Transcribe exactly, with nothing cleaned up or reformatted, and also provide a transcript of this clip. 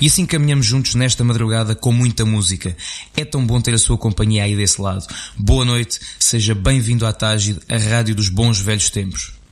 E assim caminhamos juntos nesta madrugada com muita música. É tão bom ter a sua companhia aí desse lado. Boa noite, seja bem-vindo à Tágide, a rádio dos bons velhos tempos.